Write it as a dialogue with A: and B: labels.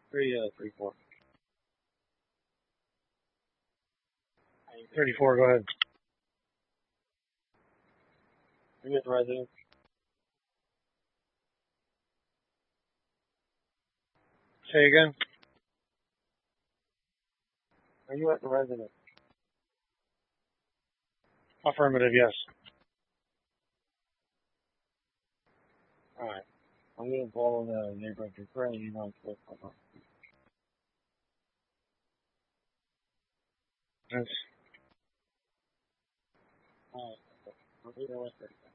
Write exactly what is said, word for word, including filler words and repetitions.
A: Three, uh, three, four.
B: thirty-four, go ahead.
A: Are you at the residence?
B: Say again?
A: Are you at the residence?
B: Affirmative, yes.
A: Alright. I'm gonna follow the neighborhood referral, you know, it's what's
B: That's
A: Alright. I'll be there with it.